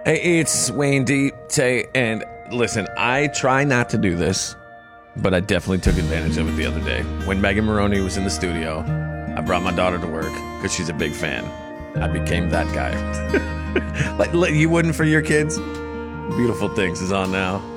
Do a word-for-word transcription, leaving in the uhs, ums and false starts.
Hey, it's Wayne D. Tay, and listen, I try not to do this, but I definitely took advantage of it the other day. When Megan Maroney was in the studio, I brought my daughter to work because she's a big fan. I became that guy. Like, you wouldn't for your kids? Beautiful Things is on now.